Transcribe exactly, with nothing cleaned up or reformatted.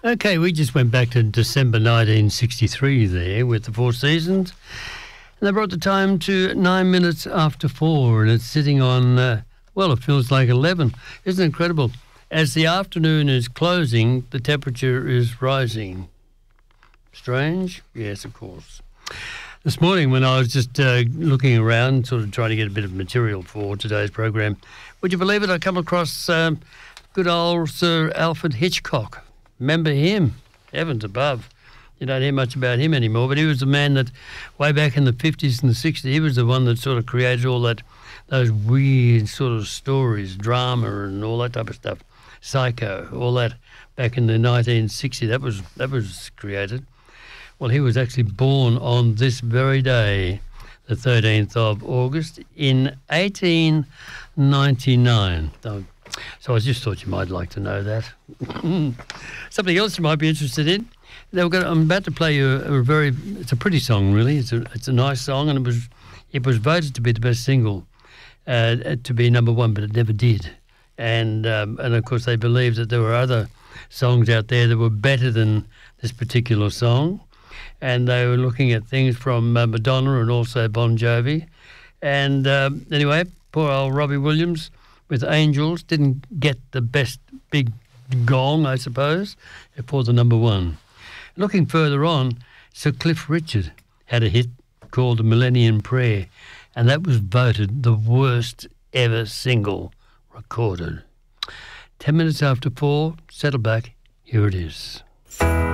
Okay, we just went back to December nineteen sixty-three there with the Four Seasons. And they brought the time to nine minutes after four, and it's sitting on, uh, well, it feels like eleven. Isn't it incredible? As the afternoon is closing, the temperature is rising. Strange? Yes, of course. This morning when I was just uh, looking around, sort of trying to get a bit of material for today's program, would you believe it, I come across um, good old Sir Alfred Hitchcock. Remember him? Heavens above. You don't hear much about him anymore, but he was the man that way back in the fifties and the sixties, he was the one that sort of created all that, those weird sort of stories, drama and all that type of stuff. Psycho, all that back in the nineteen sixties, that was, that was created. Well, he was actually born on this very day, the thirteenth of August, in eighteen ninety-nine. So I just thought you might like to know that. Something else you might be interested in. They going I'm about to play you a, a very, it's a pretty song really, it's a, it's a nice song, and it was it was voted to be the best single, uh, to be number one, but it never did. And, um, and of course they believed that there were other songs out there that were better than this particular song. And they were looking at things from uh, Madonna and also Bon Jovi. And um, anyway, poor old Robbie Williams with Angels didn't get the best big gong, I suppose, for the number one. Looking further on, Sir Cliff Richard had a hit called The Millennium Prayer, and that was voted the worst ever single recorded. Ten minutes after four, settle back, here it is.